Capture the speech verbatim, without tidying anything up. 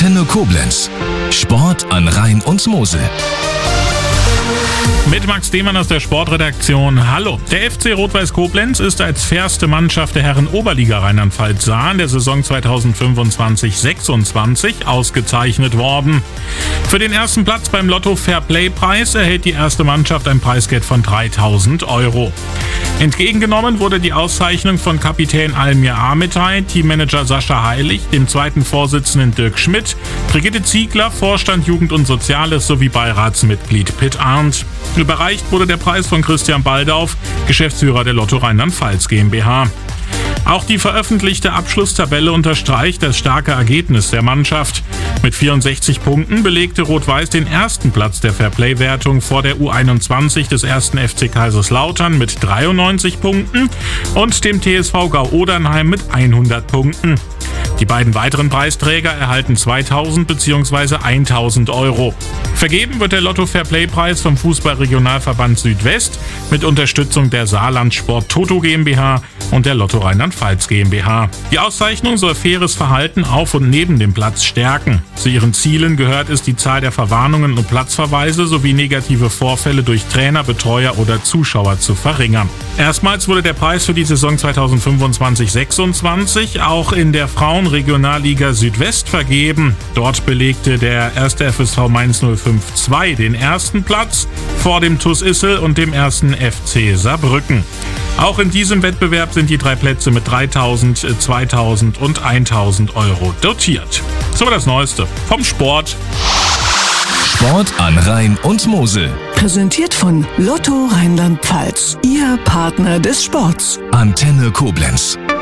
Antenne Koblenz. Sport an Rhein und Mosel. Mit Max Demann aus der Sportredaktion. Hallo. Der F C Rot-Weiß Koblenz ist als fairste Mannschaft der Herren-Oberliga Rheinland-Pfalz Saar in der Saison zweitausendfünfundzwanzig sechsundzwanzig ausgezeichnet worden. Für den ersten Platz beim Lotto Fair Play Preis erhält die erste Mannschaft ein Preisgeld von dreitausend Euro. Entgegengenommen wurde die Auszeichnung von Kapitän Almir Amitay, Teammanager Sascha Heilig, dem zweiten Vorsitzenden Dirk Schmidt, Brigitte Ziegler, Vorstand Jugend und Soziales sowie Beiratsmitglied Pitt Arndt. Überreicht wurde der Preis von Christian Baldauf, Geschäftsführer der Lotto Rheinland-Pfalz GmbH. Auch die veröffentlichte Abschlusstabelle unterstreicht das starke Ergebnis der Mannschaft. Mit vierundsechzig Punkten belegte Rot-Weiß den ersten Platz der Fairplay-Wertung vor der U einundzwanzig des ersten F C Kaiserslautern mit dreiundneunzig Punkten und dem T S V Gau-Odernheim mit hundert Punkten. Die beiden weiteren Preisträger erhalten zweitausend bzw. tausend Euro. Vergeben wird der Lotto Fairplay Preis vom Fußballregionalverband Südwest mit Unterstützung der Saarland Sport Toto GmbH und der Lotto Rheinland-Pfalz GmbH. Die Auszeichnung soll faires Verhalten auf und neben dem Platz stärken. Zu ihren Zielen gehört es, die Zahl der Verwarnungen und Platzverweise sowie negative Vorfälle durch Trainer, Betreuer oder Zuschauer zu verringern. Erstmals wurde der Preis für die Saison zweitausendfünfundzwanzig sechsundzwanzig auch in der Frauenregionalliga Südwest vergeben. Dort belegte der erste F S V Mainz null fünf zwei den ersten Platz vor dem T U S Issel und dem ersten F C Saarbrücken. Auch in diesem Wettbewerb sind die drei Plätze mit dreitausend, zweitausend und tausend Euro dotiert. So das Neueste vom Sport. Sport an Rhein und Mosel. Präsentiert von Lotto Rheinland-Pfalz, Ihr Partner des Sports. Antenne Koblenz.